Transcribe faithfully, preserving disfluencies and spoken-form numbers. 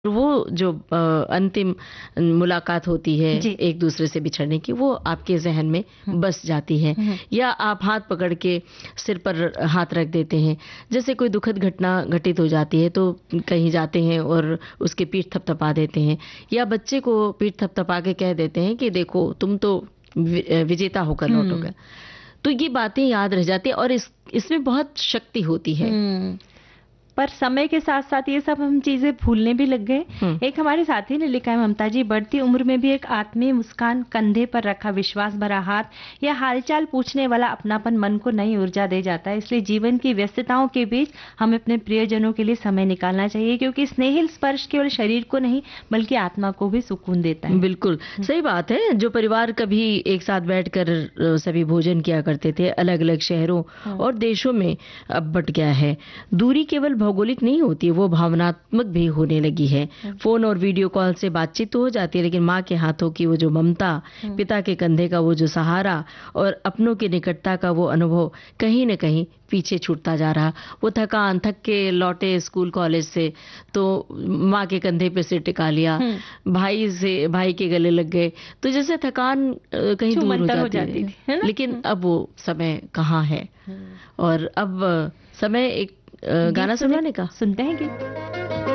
वो जो अ, अंतिम मुलाकात होती है जी। एक दूसरे से बिछड़ने की, वो आपके ज़हन में बस जाती है। हुँ। या आप हाथ पकड़ के सिर पर हाथ रख देते हैं। जैसे कोई दुखद घटना घटित हो जाती है तो कहीं जाते हैं और उसकी पीठ थपथपा देते हैं, या बच्चे को पीठ थपथपा के कह देते हैं कि देखो तुम तो वि अ, विजेता होकर लौटोगे। हुँ। तो ये बातें याद रह जाती हैं और इस इसमें बहुत शक्ति होती है। हुँ। पर समय के साथ-साथ ये सब हम चीज़ें भूलने भी लग गए। हुँ। एक हमारे साथी ने लिखा है, ममता जी, बढ़ती उम्र में भी एक आत्मीय मुस्कान, कंधे पर रखा विश्वास भरा हाथ या हालचाल पूछने वाला अपनापन मन को नई ऊर्जा दे जाता है। इसलिए जीवन की व्यस्तताओं के बीच हमें अपने प्रियजनों के लिए समय निकालना चाहिए, क्योंकि स्नेहिल स्पर्श केवल शरीर को नहीं बल्कि आत्मा को भी सुकून देता है। बिल्कुल, सही बात है। जो परिवार कभी एक साथ बैठकर अ, सभी भोजन किया करते थे, अलग-अलग शहरों हाँ। और देशों में अब बँट गया है। दूरी केवल भौगोलिक नहीं होती, वो भावनात्मक भी होने लगी है। फ़ोन और वीडियो कॉल से बातचीत तो हो जाती है, लेकिन माँ के हाथों की वो जो ममता, पिता के कंधे का वो जो सहारा और अपनों की निकटता का वो अनुभव कहीं न कहीं पीछे छूटता जा रहा। वो थकान, थक के लौटे स्कूल कॉलेज से तो माँ के कंधे पे सिर टिका लिया, भाई से भाई के गले लग गए, तो जैसे थकान अ, कहीं दूर हो छूमंतर हो जाती जाती है। थी, है ना? लेकिन अब वो समय कहाँ है? और अब समय एक अ, गीत गाना सुने सुनवाने का? सुनते हैं गीत।